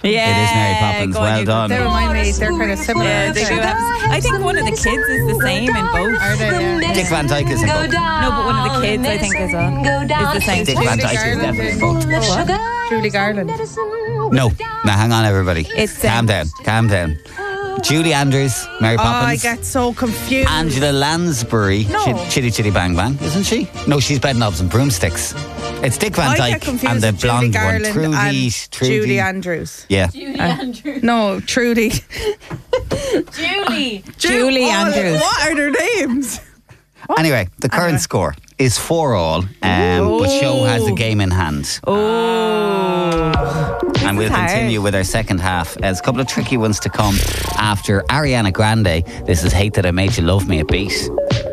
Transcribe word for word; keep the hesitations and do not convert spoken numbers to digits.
Yeah, It is Mary Poppins. go on, Well you done. go. They remind me, they're kind of similar. Yeah, aren't they do have, I think one of the kids is the same in both. Are they? Yeah. Dick Van Dyke is in both. No, but one of the kids I think is on. Is the same. Dick Van Dyke is definitely in both. Julie Garland. No. Now hang on, everybody. It's, calm um, down. Calm down. Julie Andrews, Mary Oh, I Poppins. get so confused. Angela Lansbury, No. Ch- Chitty Chitty Bang Bang, isn't she? No, she's Bedknobs and Broomsticks. It's Dick Van I get Dyke confused and the with Julie blonde Garland one, Trudy. and Trudy. Julie Andrews. Yeah. No, Trudy. Julie. Ju- Julie oh, Andrews. What are their names? Anyway, the current Anyway. score is four all, um, but Show has the game in hand. Oh. And we'll is hard. continue with our second half. There's a couple of tricky ones to come after Ariana Grande. This is Hate That I Made You Love Me, a beat.